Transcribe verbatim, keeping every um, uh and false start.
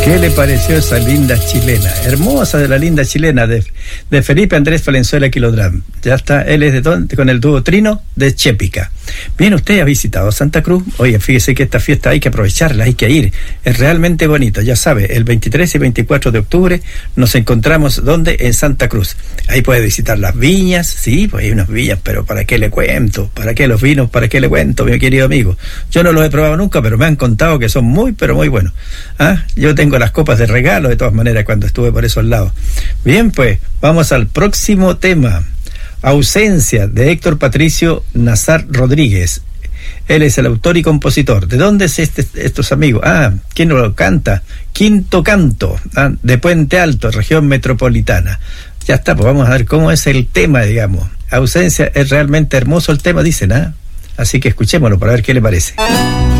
¿Qué le pareció esa linda chilena? Hermosa de la linda chilena de, de Felipe Andrés Valenzuela Kilodram. Ya está, él es de donde, con el dúo Trino de Chépica. Bien, usted ha visitado Santa Cruz. Oye, fíjese que esta fiesta hay que aprovecharla, hay que ir. Es realmente bonito. Ya sabe, el veintitrés y veinticuatro de octubre nos encontramos, ¿dónde? En Santa Cruz. Ahí puede visitar las viñas. Sí, pues hay unas viñas, pero ¿para qué le cuento? ¿Para qué los vinos? ¿Para qué le cuento, mi querido amigo? Yo no los he probado nunca, pero me han contado que son muy, pero muy buenos. ¿Ah? Yo tengo las copas de regalo de todas maneras cuando estuve por esos lados. Bien, pues vamos al próximo tema. Ausencia, de Héctor Patricio Nazar Rodríguez. Él es el autor y compositor. ¿De dónde es este, estos amigos? Ah, ¿quién lo canta? Quinto Canto, ¿ah? De Puente Alto, región metropolitana. Ya está, pues vamos a ver cómo es el tema, digamos. Ausencia, es realmente hermoso el tema, dicen, ¿ah? Así que escuchémoslo para ver qué le parece.